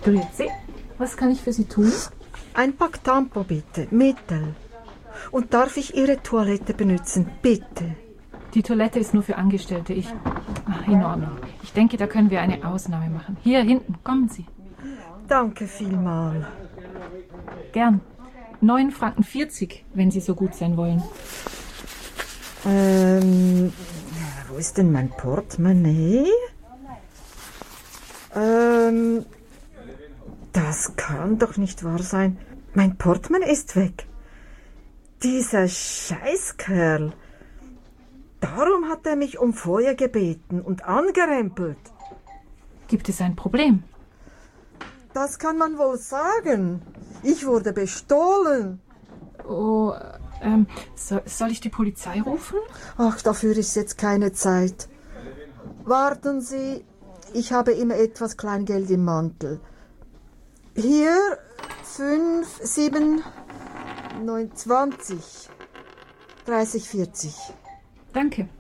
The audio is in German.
Grüezi, was kann ich für Sie tun? Ein Pack Tampon bitte, Mittel. Und darf ich Ihre Toilette benutzen, bitte? Die Toilette ist nur für Angestellte. In Ordnung. Ich denke, da können wir eine Ausnahme machen. Hier hinten, kommen Sie. Danke vielmal. Gern. 9,40 Franken, wenn Sie so gut sein wollen. Wo ist denn mein Portemonnaie? Das kann doch nicht wahr sein. Mein Portemonnaie ist weg. Dieser Scheißkerl. Darum hat er mich um Feuer gebeten und angerempelt. Gibt es ein Problem? Das kann man wohl sagen. Ich wurde bestohlen. Oh, soll ich die Polizei rufen? Ach, dafür ist jetzt keine Zeit. Warten Sie, ich habe immer etwas Kleingeld im Mantel. Hier 5, 7, 9, 20, 30, 40. Danke.